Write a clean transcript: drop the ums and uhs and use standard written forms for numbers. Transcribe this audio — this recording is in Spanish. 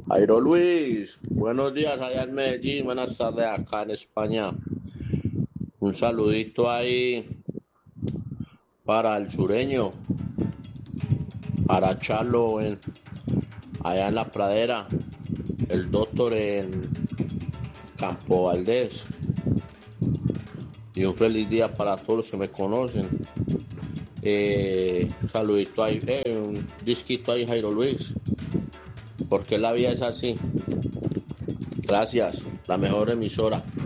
Jairo Luis, buenos días allá en Medellín, buenas tardes acá en España. Un saludito ahí para el sureño, para Charlo allá en la pradera, el doctor en Campo Valdés. Y un feliz día para todos los que me conocen. Saludito ahí, un disquito ahí, Jairo Luis, porque la vida es así. Gracias, la mejor emisora.